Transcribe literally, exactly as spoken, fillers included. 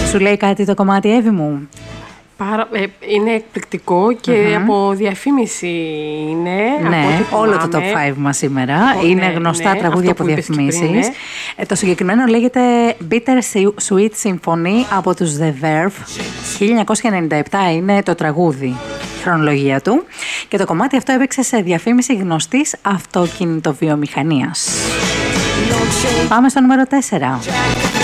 Σου λέει κάτι το κομμάτι, Εύη μου? Πάρα, ε, είναι εκπληκτικό και mm-hmm. από διαφήμιση είναι. Ναι, από όλο το top πέντε μας σήμερα. Oh, είναι ναι, γνωστά ναι, τραγούδια από διαφημίσεις. Ε, το συγκεκριμένο λέγεται Bitter Sweet Symphony από τους The Verve. χίλια εννιακόσια ενενήντα επτά είναι το τραγούδι, χρονολογία του. Και το κομμάτι αυτό έπαιξε σε διαφήμιση γνωστής αυτοκινητοβιομηχανίας. Πάμε στο νούμερο τέσσερα.